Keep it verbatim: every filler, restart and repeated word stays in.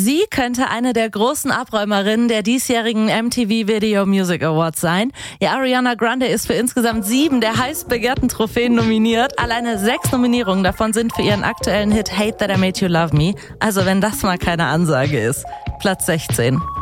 Sie könnte eine der großen Abräumerinnen der diesjährigen M T V Video Music Awards sein. Ja, Ariana Grande ist für insgesamt sieben der heiß begehrten Trophäen nominiert. Alleine sechs Nominierungen davon sind für ihren aktuellen Hit Hate That I Made You Love Me. Also wenn das mal keine Ansage ist. Platz sechzehn.